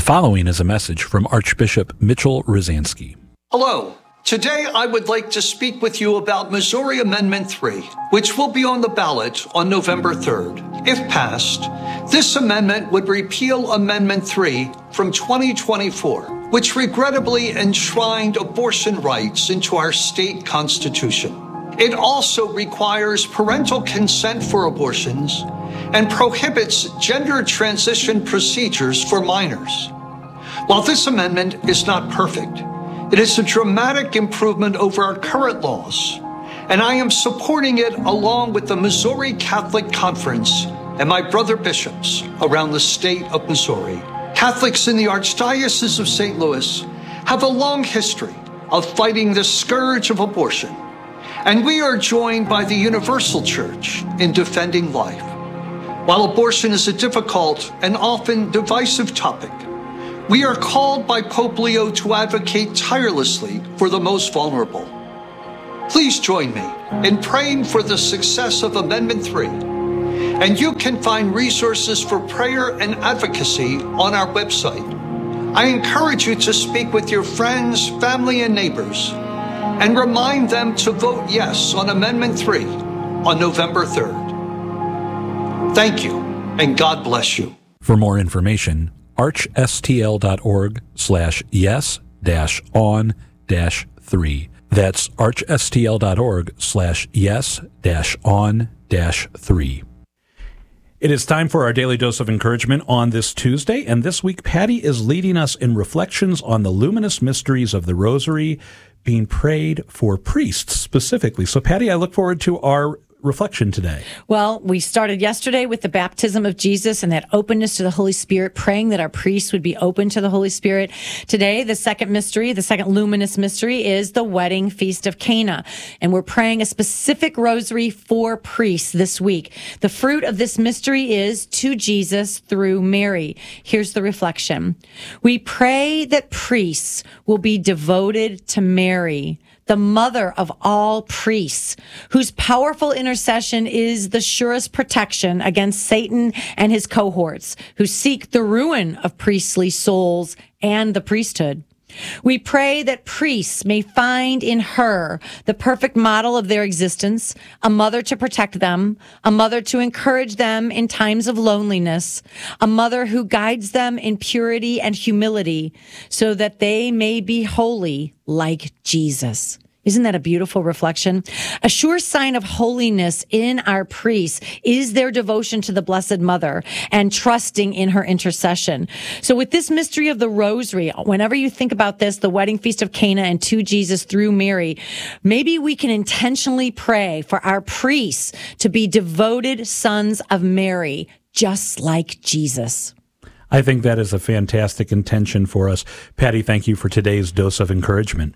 following is a message from Archbishop Mitchell Rosansky. Hello. Today I would like to speak with you about Missouri Amendment 3, which will be on the ballot on November 3rd. If passed, this amendment would repeal Amendment 3 from 2024, which regrettably enshrined abortion rights into our state constitution. It also requires parental consent for abortions and prohibits gender transition procedures for minors. While this amendment is not perfect, it is a dramatic improvement over our current laws, and I am supporting it along with the Missouri Catholic Conference and my brother bishops around the state of Missouri. Catholics in the Archdiocese of St. Louis have a long history of fighting the scourge of abortion, and we are joined by the Universal Church in defending life. While abortion is a difficult and often divisive topic, we are called by Pope Leo to advocate tirelessly for the most vulnerable. Please join me in praying for the success of Amendment 3, and you can find resources for prayer and advocacy on our website. I encourage you to speak with your friends, family, and neighbors, and remind them to vote yes on Amendment 3 on November 3rd. Thank you, and God bless you. For more information, archstl.org/yes-on-3. That's archstl.org/yes-on-3. It is time for our daily dose of encouragement on this Tuesday, and this week Patty is leading us in reflections on the luminous mysteries of the Rosary being prayed for priests specifically. So Patty, I look forward to our reflection today. Well, we started yesterday with the baptism of Jesus and that openness to the Holy Spirit, praying that our priests would be open to the Holy Spirit. Today, the second mystery, the second luminous mystery, is the wedding feast of Cana. And we're praying a specific rosary for priests this week. The fruit of this mystery is to Jesus through Mary. Here's the reflection. We pray that priests will be devoted to Mary, the mother of all priests, whose powerful intercession is the surest protection against Satan and his cohorts, who seek the ruin of priestly souls and the priesthood. We pray that priests may find in her the perfect model of their existence, a mother to protect them, a mother to encourage them in times of loneliness, a mother who guides them in purity and humility so that they may be holy like Jesus. Isn't that a beautiful reflection? A sure sign of holiness in our priests is their devotion to the Blessed Mother and trusting in her intercession. So with this mystery of the Rosary, whenever you think about this, the wedding feast of Cana and to Jesus through Mary, maybe we can intentionally pray for our priests to be devoted sons of Mary, just like Jesus. I think that is a fantastic intention for us. Patty, thank you for today's dose of encouragement.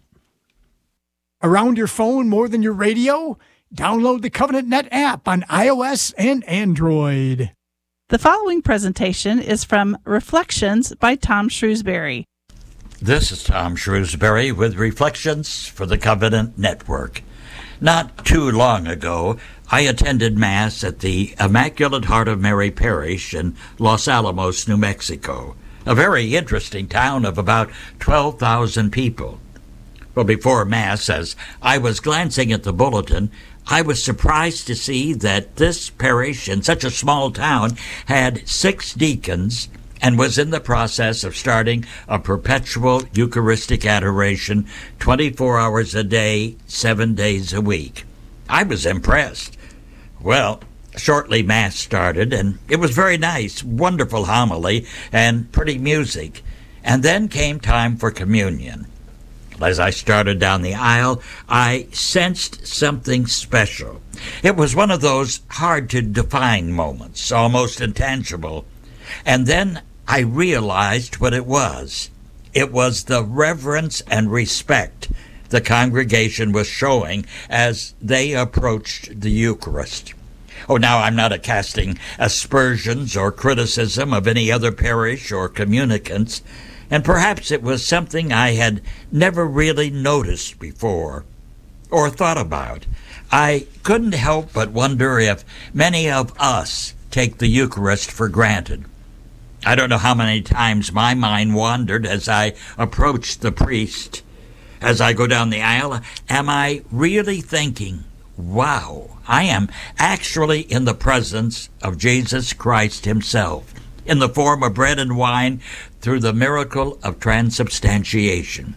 Around your phone more than your radio? Download the Covenant Net app on iOS and Android. The following presentation is from Reflections by Tom Shrewsbury. This is Tom Shrewsbury with Reflections for the Covenant Network. Not too long ago, I attended Mass at the Immaculate Heart of Mary Parish in Los Alamos, New Mexico, a very interesting town of about 12,000 people. Well, before Mass, as I was glancing at the bulletin, I was surprised to see that this parish in such a small town had 6 deacons and was in the process of starting a perpetual Eucharistic adoration 24 hours a day, 7 days a week. I was impressed. Well, shortly Mass started, and it was very nice, wonderful homily, and pretty music. And then came time for communion. As I started down the aisle, I sensed something special. It was one of those hard-to-define moments, almost intangible. And then I realized what it was. It was the reverence and respect the congregation was showing as they approached the Eucharist. Oh, now I'm not casting aspersions or criticism of any other parish or communicants, and perhaps it was something I had never really noticed before or thought about. I couldn't help but wonder if many of us take the Eucharist for granted. I don't know how many times my mind wandered as I approached the priest. As I go down the aisle, am I really thinking, wow, I am actually in the presence of Jesus Christ himself, in the form of bread and wine through the miracle of transubstantiation.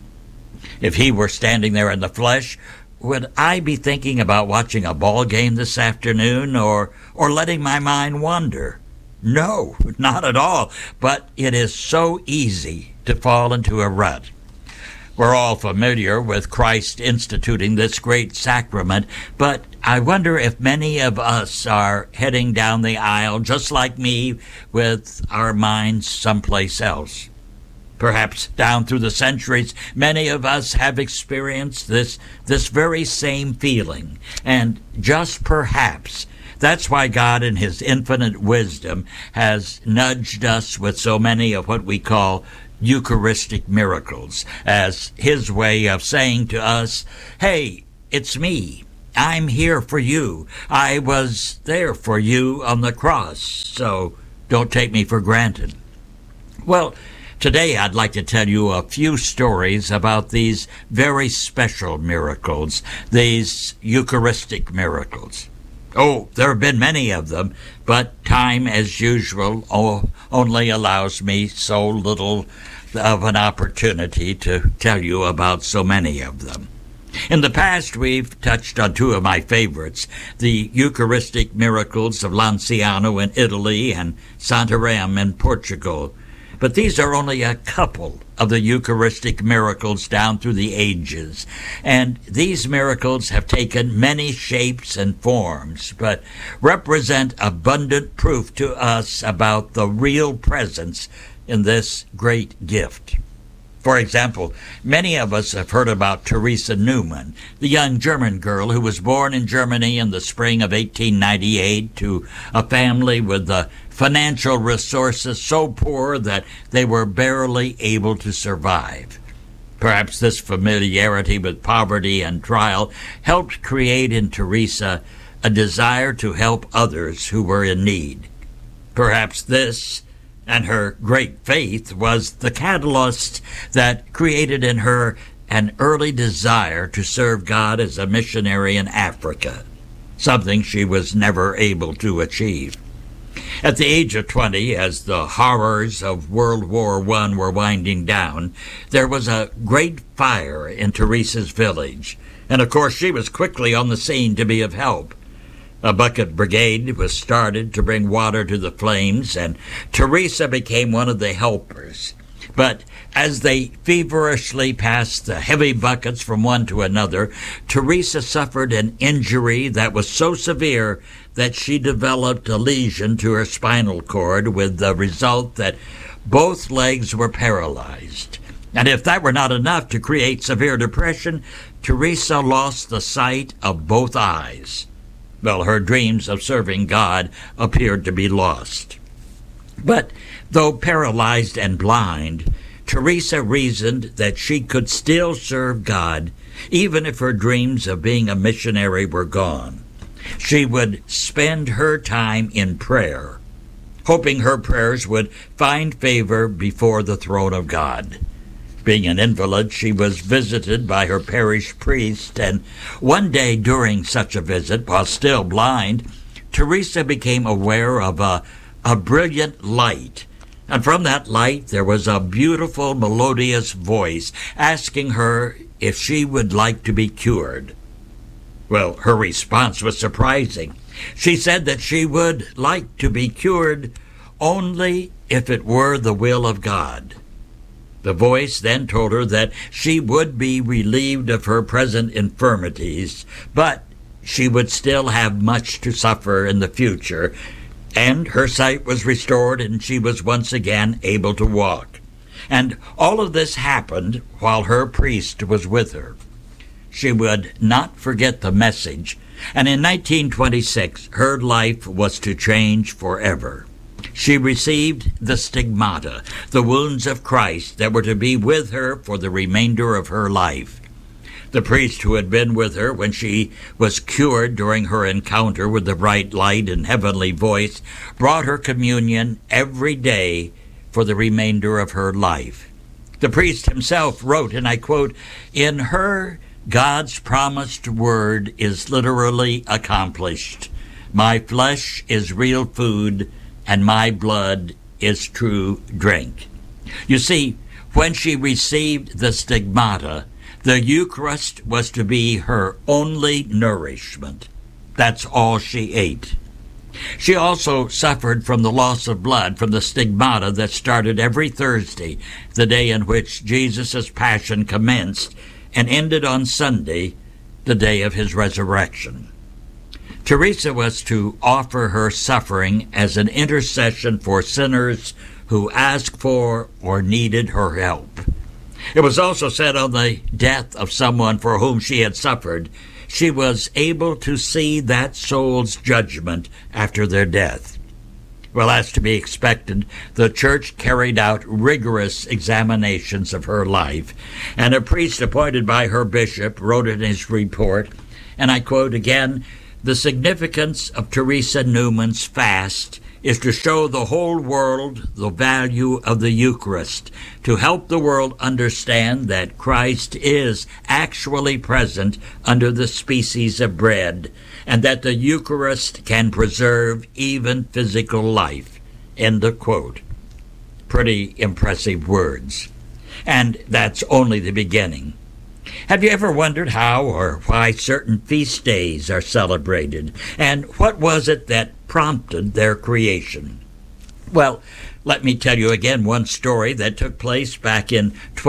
If he were standing there in the flesh, would I be thinking about watching a ball game this afternoon or letting my mind wander? No, not at all. But it is so easy to fall into a rut. We're all familiar with Christ instituting this great sacrament, but I wonder if many of us are heading down the aisle just like me with our minds someplace else. Perhaps down through the centuries, many of us have experienced this very same feeling, and just perhaps that's why God in his infinite wisdom has nudged us with so many of what we call Eucharistic miracles as his way of saying to us, hey, it's me. I'm here for you. I was there for you on the cross, so don't take me for granted. Well, today I'd like to tell you a few stories about these very special miracles, these Eucharistic miracles. Oh, there have been many of them, but time, as usual, only allows me so little of an opportunity to tell you about so many of them. In the past, we've touched on two of my favorites, the Eucharistic miracles of Lanciano in Italy and Santarém in Portugal. But these are only a couple of the Eucharistic miracles down through the ages. And these miracles have taken many shapes and forms, but represent abundant proof to us about the real presence in this great gift. For example, many of us have heard about Teresa Neumann, the young German girl who was born in Germany in the spring of 1898 to a family with the financial resources so poor that they were barely able to survive. Perhaps this familiarity with poverty and trial helped create in Teresa a desire to help others who were in need. Perhaps this and her great faith was the catalyst that created in her an early desire to serve God as a missionary in Africa, something she was never able to achieve. At the age of 20, as the horrors of World War I were winding down, there was a great fire in Teresa's village, and of course she was quickly on the scene to be of help. A bucket brigade was started to bring water to the flames, and Teresa became one of the helpers. But as they feverishly passed the heavy buckets from one to another, Teresa suffered an injury that was so severe that she developed a lesion to her spinal cord, with the result that both legs were paralyzed. And if that were not enough to create severe depression, Teresa lost the sight of both eyes. Well, her dreams of serving God appeared to be lost. But though paralyzed and blind, Teresa reasoned that she could still serve God, even if her dreams of being a missionary were gone. She would spend her time in prayer, hoping her prayers would find favor before the throne of God. Being an invalid, she was visited by her parish priest, and one day during such a visit, while still blind, Teresa became aware of a brilliant light. And from that light, there was a beautiful, melodious voice asking her if she would like to be cured. Well, her response was surprising. She said that she would like to be cured only if it were the will of God. The voice then told her that she would be relieved of her present infirmities, but she would still have much to suffer in the future, and her sight was restored and she was once again able to walk. And all of this happened while her priest was with her. She would not forget the message, and in 1926 her life was to change forever. She received the stigmata, the wounds of Christ that were to be with her for the remainder of her life. The priest who had been with her when she was cured during her encounter with the bright light and heavenly voice brought her communion every day for the remainder of her life. The priest himself wrote, and I quote, "In her, God's promised word is literally accomplished. My flesh is real food, and my blood is true drink." You see, when she received the stigmata, the Eucharist was to be her only nourishment. That's all she ate. She also suffered from the loss of blood from the stigmata that started every Thursday, the day in which Jesus' passion commenced, and ended on Sunday, the day of his resurrection. Teresa was to offer her suffering as an intercession for sinners who asked for or needed her help. It was also said on the death of someone for whom she had suffered, she was able to see that soul's judgment after their death. Well, as to be expected, the church carried out rigorous examinations of her life, and a priest appointed by her bishop wrote in his report, and I quote again, "The significance of Teresa Newman's fast is to show the whole world the value of the Eucharist, to help the world understand that Christ is actually present under the species of bread, and that the Eucharist can preserve even physical life." End of quote. Pretty impressive words. And that's only the beginning. Have you ever wondered how or why certain feast days are celebrated? And what was it that prompted their creation? Well, let me tell you again one story that took place back in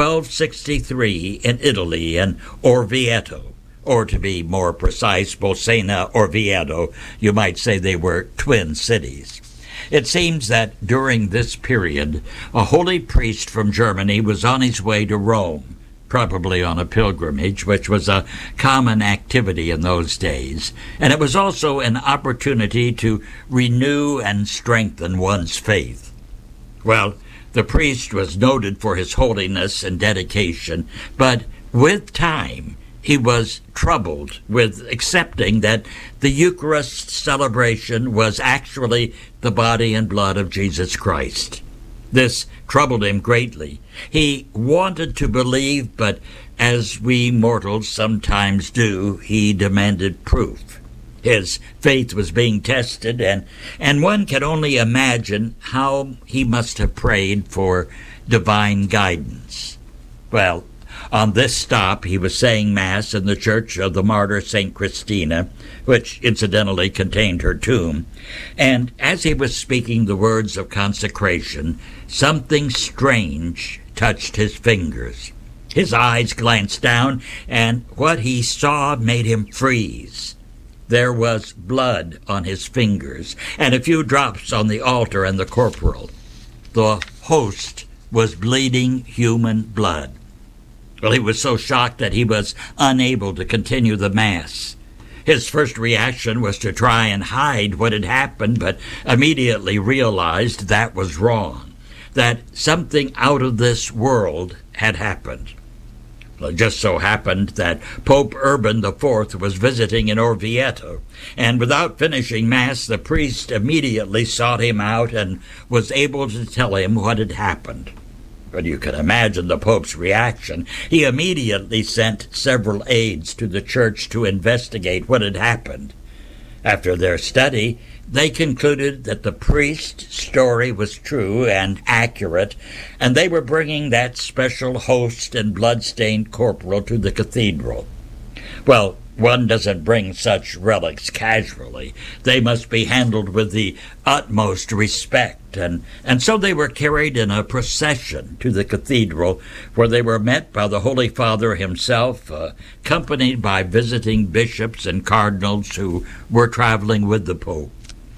1263 in Italy, in Orvieto. Or to be more precise, Bolsena, Orvieto. You might say they were twin cities. It seems that during this period, a holy priest from Germany was on his way to Rome, probably on a pilgrimage, which was a common activity in those days. And it was also an opportunity to renew and strengthen one's faith. Well, the priest was noted for his holiness and dedication, but with time, he was troubled with accepting that the Eucharist celebration was actually the body and blood of Jesus Christ. This troubled him greatly. He wanted to believe, but as we mortals sometimes do, he demanded proof. His faith was being tested, and one can only imagine how he must have prayed for divine guidance. Well, on this stop, he was saying Mass in the church of the martyr St. Christina, which incidentally contained her tomb, and as he was speaking the words of consecration, something strange touched his fingers. His eyes glanced down, and what he saw made him freeze. There was blood on his fingers, and a few drops on the altar and the corporal. The host was bleeding human blood. Well, he was so shocked that he was unable to continue the Mass. His first reaction was to try and hide what had happened, but immediately realized that was wrong, that something out of this world had happened. Well, it just so happened that Pope Urban IV was visiting in Orvieto, and without finishing Mass, the priest immediately sought him out and was able to tell him what had happened. But you can imagine the Pope's reaction. He immediately sent several aides to the church to investigate what had happened. After their study, they concluded that the priest's story was true and accurate, and they were bringing that special host and blood-stained corporal to the cathedral. Well, one doesn't bring such relics casually. They must be handled with the utmost respect, and so they were carried in a procession to the cathedral, where they were met by the Holy Father himself, accompanied by visiting bishops and cardinals who were traveling with the Pope.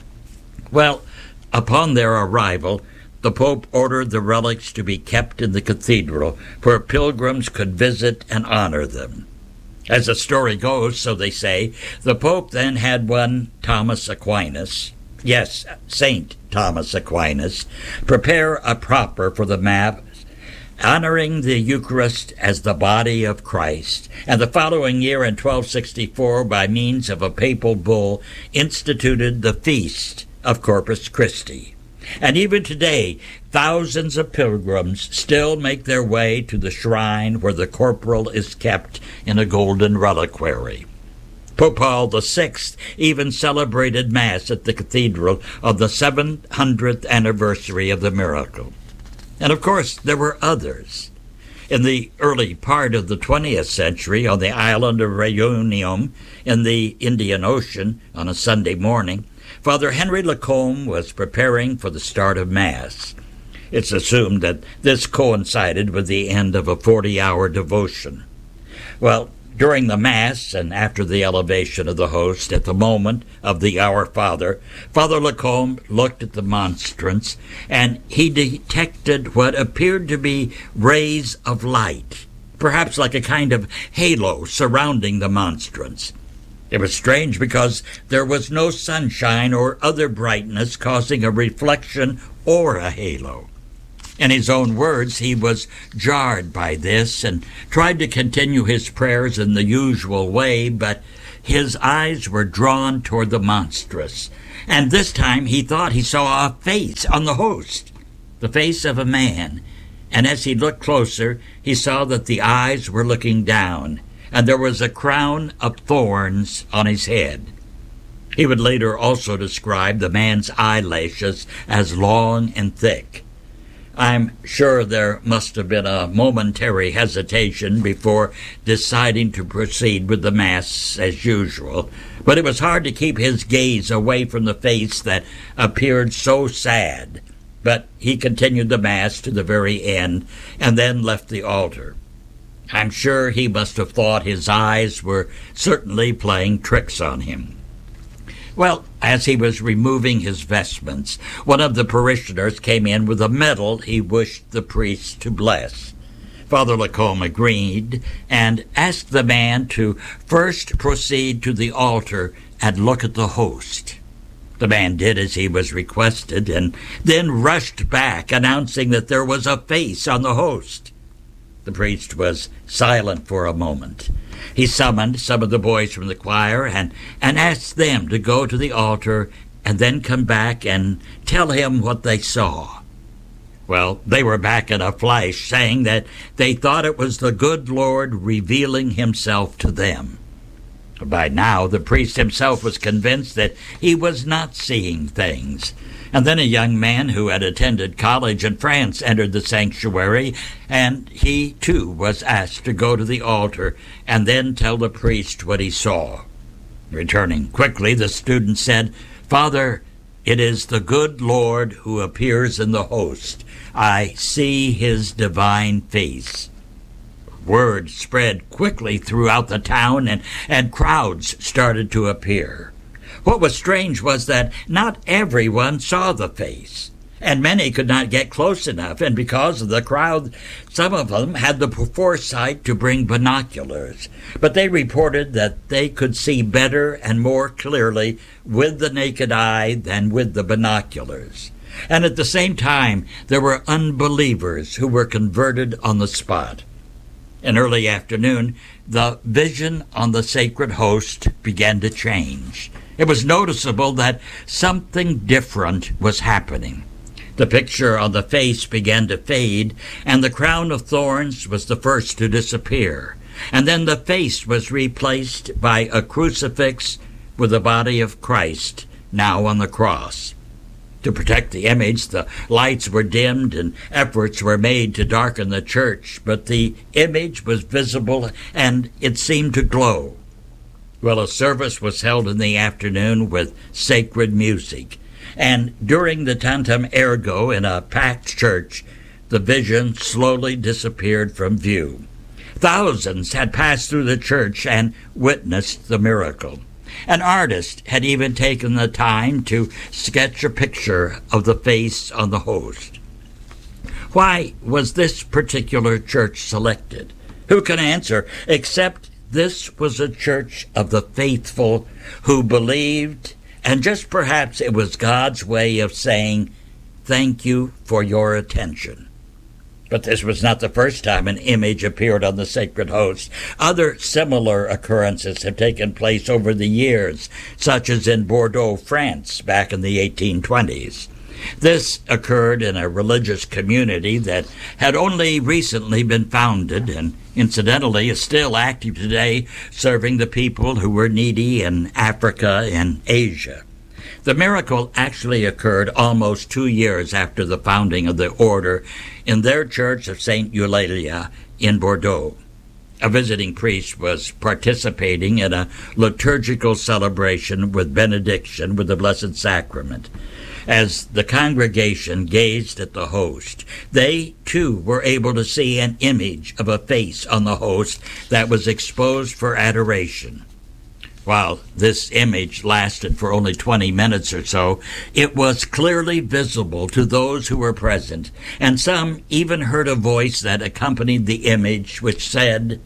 Well, upon their arrival, the Pope ordered the relics to be kept in the cathedral, where pilgrims could visit and honor them. As the story goes, so they say, the Pope then had one Thomas Aquinas, yes, Saint Thomas Aquinas, prepare a proper for the Mass, honoring the Eucharist as the body of Christ, and the following year in 1264, by means of a papal bull, instituted the feast of Corpus Christi. And even today, thousands of pilgrims still make their way to the shrine where the corporal is kept in a golden reliquary. Pope Paul VI even celebrated Mass at the cathedral on the 700th anniversary of the miracle. And of course, there were others. In the early part of the 20th century, on the island of Reunion in the Indian Ocean on a Sunday morning, Father Henry Lacombe was preparing for the start of Mass. It's assumed that this coincided with the end of a 40-hour devotion. Well, during the Mass and after the elevation of the host, at the moment of the Our Father, Father Lacombe looked at the monstrance, and he detected what appeared to be rays of light, perhaps like a kind of halo surrounding the monstrance. It was strange because there was no sunshine or other brightness causing a reflection or a halo. In his own words, he was jarred by this and tried to continue his prayers in the usual way, but his eyes were drawn toward the monstrous, and this time he thought he saw a face on the host, the face of a man, and as he looked closer, he saw that the eyes were looking down, and there was a crown of thorns on his head. He would later also describe the man's eyelashes as long and thick. I'm sure there must have been a momentary hesitation before deciding to proceed with the Mass as usual, but it was hard to keep his gaze away from the face that appeared so sad. But he continued the Mass to the very end and then left the altar. I'm sure he must have thought his eyes were certainly playing tricks on him. Well, as he was removing his vestments, one of the parishioners came in with a medal he wished the priest to bless. Father Lacombe agreed and asked the man to first proceed to the altar and look at the host. The man did as he was requested and then rushed back, announcing that there was a face on the host. The priest was silent for a moment. He summoned some of the boys from the choir and asked them to go to the altar and then come back and tell him what they saw. Well, they were back in a flash, saying that they thought it was the good Lord revealing himself to them. By now, the priest himself was convinced that he was not seeing things. And then a young man who had attended college in France entered the sanctuary, and he, too, was asked to go to the altar and then tell the priest what he saw. Returning quickly, the student said, "Father, it is the good Lord who appears in the host. I see his divine face." Word spread quickly throughout the town, and crowds started to appear. What was strange was that not everyone saw the face, and many could not get close enough, and because of the crowd, some of them had the foresight to bring binoculars, but they reported that they could see better and more clearly with the naked eye than with the binoculars. And at the same time, there were unbelievers who were converted on the spot. In early afternoon, the vision on the sacred host began to change. It was noticeable that something different was happening. The picture on the face began to fade, and the crown of thorns was the first to disappear. And then the face was replaced by a crucifix with the body of Christ, now on the cross. To protect the image, the lights were dimmed and efforts were made to darken the church, but the image was visible and it seemed to glow. Well, a service was held in the afternoon with sacred music, and during the Tantum Ergo in a packed church, the vision slowly disappeared from view. Thousands had passed through the church and witnessed the miracle. An artist had even taken the time to sketch a picture of the face on the host. Why was this particular church selected? Who can answer, except this was a church of the faithful who believed, and just perhaps it was God's way of saying, "Thank you for your attention." But this was not the first time an image appeared on the sacred host. Other similar occurrences have taken place over the years, such as in Bordeaux, France, back in the 1820s. This occurred in a religious community that had only recently been founded and incidentally is still active today, serving the people who were needy in Africa and Asia. The miracle actually occurred almost 2 years after the founding of the order in their church of St. Eulalia in Bordeaux. A visiting priest was participating in a liturgical celebration with benediction with the Blessed Sacrament. As the congregation gazed at the host, they too were able to see an image of a face on the host that was exposed for adoration. While this image lasted for only 20 minutes or so, it was clearly visible to those who were present, and some even heard a voice that accompanied the image which said,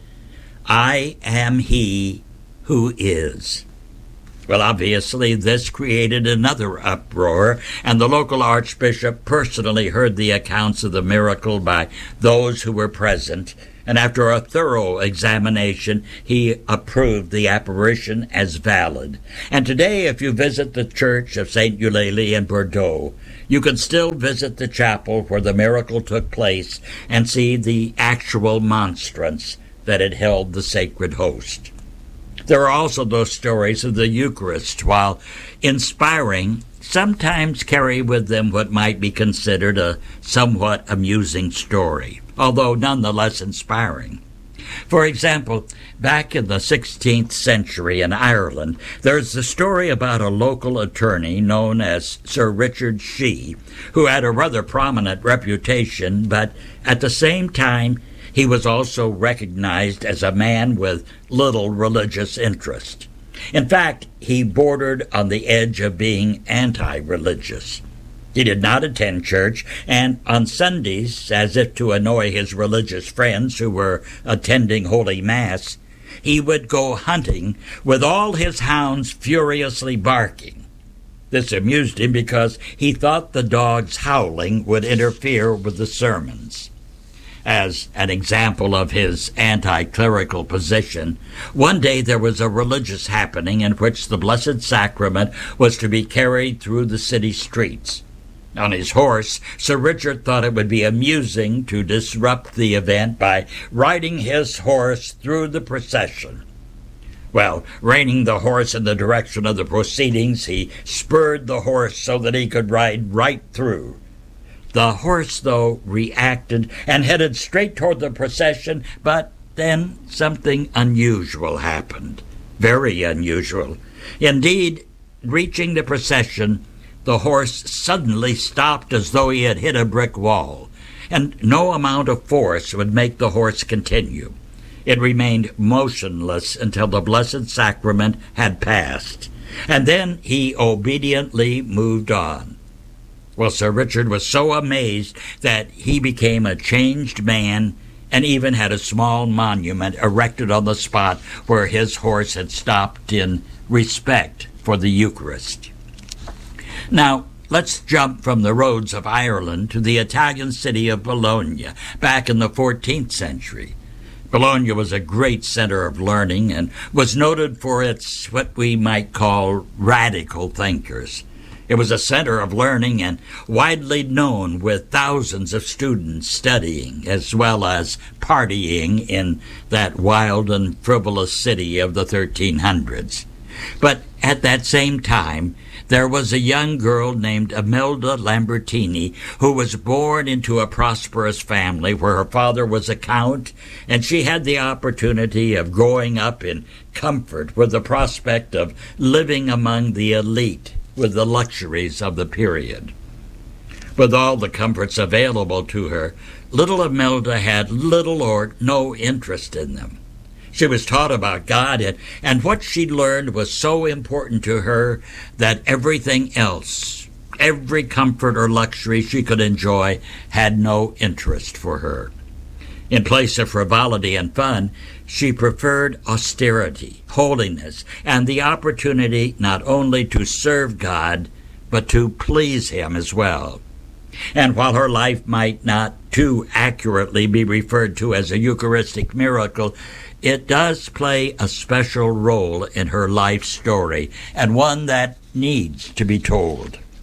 "I am he who is." Well, obviously, this created another uproar, and the local archbishop personally heard the accounts of the miracle by those who were present, and after a thorough examination, he approved the apparition as valid. And today, if you visit the church of St. Eulalie in Bordeaux, you can still visit the chapel where the miracle took place and see the actual monstrance that had held the sacred host. There are also those stories of the Eucharist, while inspiring, sometimes carry with them what might be considered a somewhat amusing story, although nonetheless inspiring. For example, back in the 16th century in Ireland, there's the story about a local attorney known as Sir Richard Shee, who had a rather prominent reputation, but at the same time, he was also recognized as a man with little religious interest. In fact, he bordered on the edge of being anti-religious. He did not attend church, and on Sundays, as if to annoy his religious friends who were attending Holy Mass, he would go hunting with all his hounds furiously barking. This amused him because he thought the dogs' howling would interfere with the sermons. As an example of his anti-clerical position, one day there was a religious happening in which the Blessed Sacrament was to be carried through the city streets. On his horse, Sir Richard thought it would be amusing to disrupt the event by riding his horse through the procession. Well, reining the horse in the direction of the proceedings, he spurred the horse so that he could ride right through. The horse, though, reacted and headed straight toward the procession, but then something unusual happened. Very unusual. Indeed, reaching the procession, the horse suddenly stopped as though he had hit a brick wall, and no amount of force would make the horse continue. It remained motionless until the Blessed Sacrament had passed, and then he obediently moved on. Well, Sir Richard was so amazed that he became a changed man and even had a small monument erected on the spot where his horse had stopped in respect for the Eucharist. Now, let's jump from the roads of Ireland to the Italian city of Bologna back in the 14th century. Bologna was a great center of learning and was noted for its what we might call radical thinkers. It was a center of learning and widely known, with thousands of students studying as well as partying in that wild and frivolous city of the 1300s. But at that same time, there was a young girl named Imelda Lambertini who was born into a prosperous family where her father was a count, and she had the opportunity of growing up in comfort with the prospect of living among the elite with the luxuries of the period. With all the comforts available to her, little Imelda had little or no interest in them. She was taught about God, and what she learned was so important to her that everything else, every comfort or luxury she could enjoy, had no interest for her. In place of frivolity and fun, she preferred austerity, holiness, and the opportunity not only to serve God, but to please Him as well. And while her life might not too accurately be referred to as a Eucharistic miracle, it does play a special role in her life story, and one that needs to be told.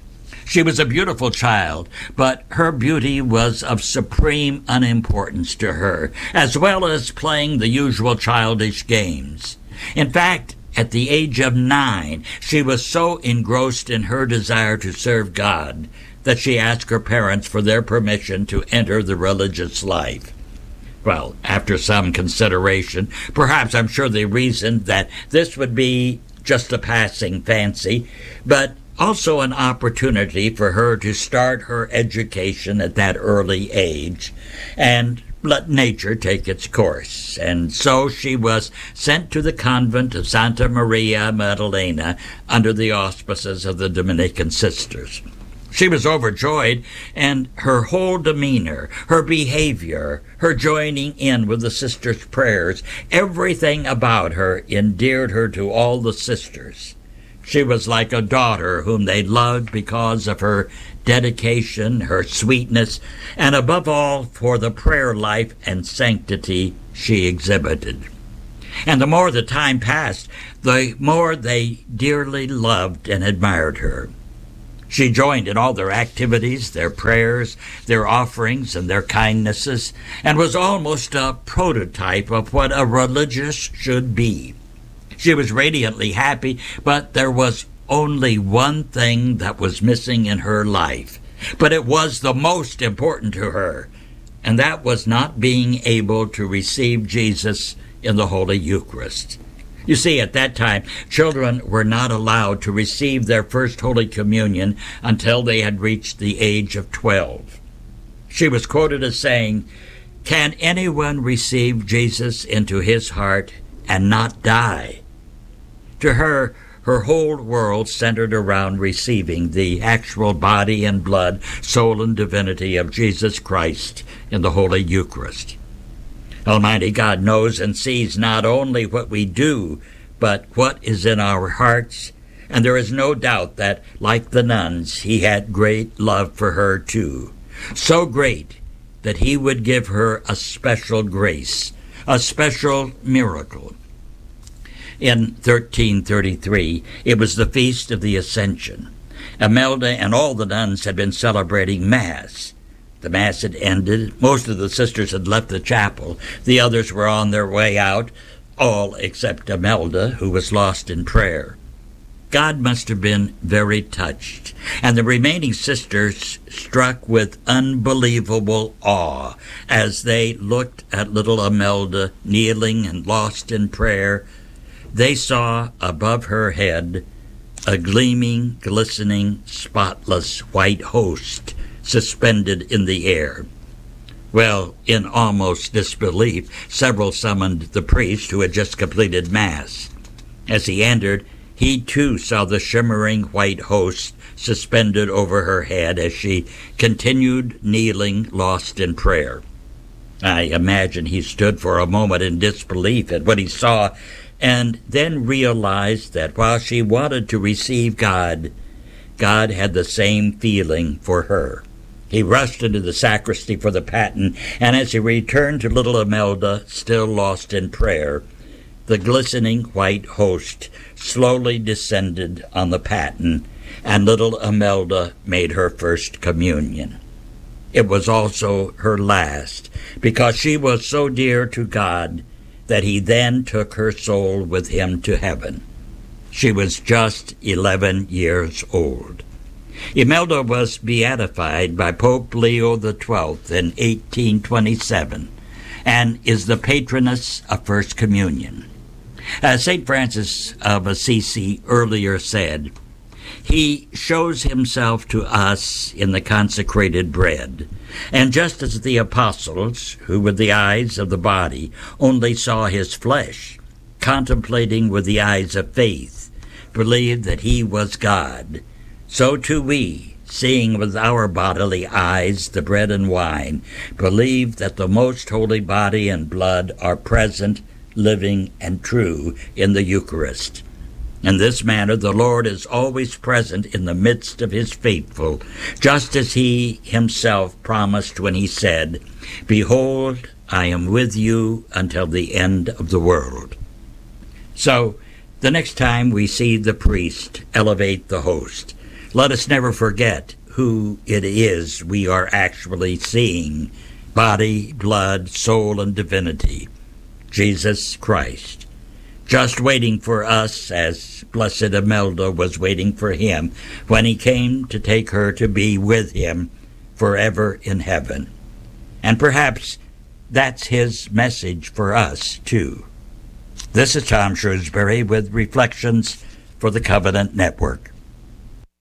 She was a beautiful child, but her beauty was of supreme unimportance to her, as well as playing the usual childish games. In fact, at the age of 9, she was so engrossed in her desire to serve God that she asked her parents for their permission to enter the religious life. Well, after some consideration, perhaps I'm sure they reasoned that this would be just a passing fancy, but also an opportunity for her to start her education at that early age and let nature take its course. And so she was sent to the convent of Santa Maria Maddalena under the auspices of the Dominican sisters. She was overjoyed, and her whole demeanor, her behavior, her joining in with the sisters' prayers, everything about her endeared her to all the sisters. She was like a daughter whom they loved because of her dedication, her sweetness, and above all for the prayer life and sanctity she exhibited. And the more the time passed, the more they dearly loved and admired her. She joined in all their activities, their prayers, their offerings, and their kindnesses, and was almost a prototype of what a religious should be. She was radiantly happy, but there was only one thing that was missing in her life. But it was the most important to her, and that was not being able to receive Jesus in the Holy Eucharist. You see, at that time, children were not allowed to receive their first Holy Communion until they had reached the age of 12. She was quoted as saying, "Can anyone receive Jesus into his heart and not die?" To her, her whole world centered around receiving the actual body and blood, soul and divinity of Jesus Christ in the Holy Eucharist. Almighty God knows and sees not only what we do, but what is in our hearts, and there is no doubt that, like the nuns, he had great love for her too. So great that he would give her a special grace, a special miracle. In 1333, it was the Feast of the Ascension. Imelda and all the nuns had been celebrating Mass. The Mass had ended. Most of the sisters had left the chapel. The others were on their way out, all except Imelda, who was lost in prayer. God must have been very touched, and the remaining sisters struck with unbelievable awe as they looked at little Imelda kneeling and lost in prayer. They saw above her head a gleaming, glistening, spotless white host suspended in the air. Well, in almost disbelief, several summoned the priest who had just completed Mass. As he entered, he too saw the shimmering white host suspended over her head as she continued kneeling, lost in prayer. I imagine he stood for a moment in disbelief at what he saw, and then realized that while she wanted to receive God, God had the same feeling for her. He rushed into the sacristy for the paten, and as he returned to little Imelda, still lost in prayer, the glistening white host slowly descended on the paten, and little Imelda made her first communion. It was also her last, because she was so dear to God that he then took her soul with him to heaven. She was just 11 years old. Imelda was beatified by Pope Leo XII in 1827 and is the patroness of First Communion. St. Francis of Assisi earlier said, "He shows himself to us in the consecrated bread. And just as the apostles, who with the eyes of the body only saw his flesh, contemplating with the eyes of faith, believed that he was God, so too we, seeing with our bodily eyes the bread and wine, believe that the most holy body and blood are present, living, and true in the Eucharist. In this manner the Lord is always present in the midst of his faithful, just as he himself promised when he said, 'Behold, I am with you until the end of the world.'" So, the next time we see the priest elevate the host, let us never forget who it is we are actually seeing: body, blood, soul, and divinity, Jesus Christ, just waiting for us as Blessed Imelda was waiting for him when he came to take her to be with him forever in heaven. And perhaps that's his message for us, too. This is Tom Shrewsbury with Reflections for the Covenant Network.